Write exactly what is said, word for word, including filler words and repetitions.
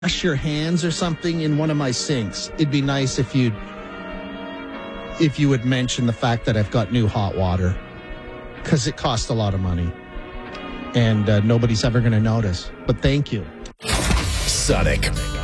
wash your hands or something in one of my sinks, it'd be nice if you'd if you would mention the fact that I've got new hot water, because it costs a lot of money, and uh, nobody's ever going to notice. But thank you. Sonic